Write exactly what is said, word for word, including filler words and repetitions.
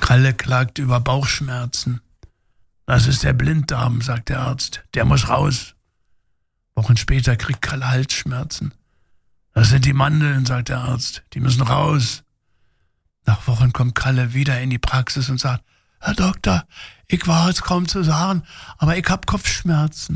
Kalle klagt über Bauchschmerzen. Das ist der Blinddarm, sagt der Arzt. Der muss raus. Wochen später kriegt Kalle Halsschmerzen. Das sind die Mandeln, sagt der Arzt. Die müssen raus. Nach Wochen kommt Kalle wieder in die Praxis und sagt, Herr Doktor, ich war es kaum zu sagen, aber ich hab Kopfschmerzen.